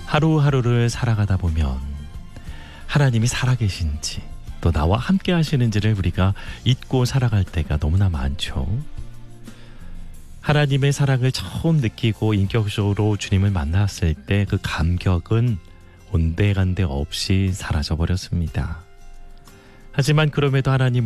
하루하루를 살아가다 보면 하나님이 살아계신지 또 나와 함께 하시는지를 우리가 잊고 살아갈 때가 너무나 많죠. 하나님의 사랑을 처음 느끼고 인격적으로 주님을 만났을 때 그 감격은 온데간데 없이 사라져 버렸습니다. 하지만 그럼에도 하나님은